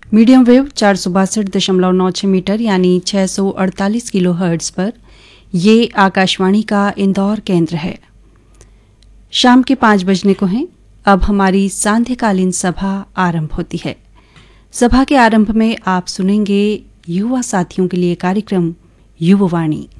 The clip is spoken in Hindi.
मीडियम वेव 462.96 मीटर यानी 648 किलो हर्ट्ज पर। ये आकाशवाणी का इंदौर केंद्र है। शाम के 5 बजने को हैं। अब हमारी सांध्यकालीन सभा आरंभ होती है। सभा के आरंभ में आप सुनेंगे युवा साथियों के लिए कार्यक्रम युववाणी।